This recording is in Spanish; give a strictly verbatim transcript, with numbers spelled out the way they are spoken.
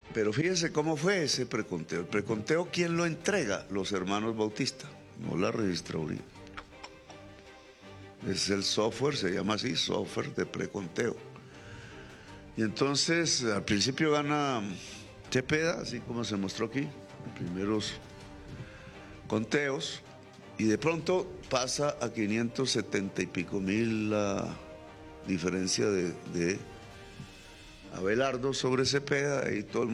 Pero fíjese cómo fue ese preconteo. El preconteo, ¿quién lo entrega? Los hermanos Bautista, no la registraduría. Es el software, se llama así, software de preconteo. Y entonces, al principio gana Cepeda, así como se mostró aquí, los primeros conteos, y de pronto pasa a quinientos setenta y pico mil la diferencia de, de Abelardo sobre Cepeda, y todo el mundo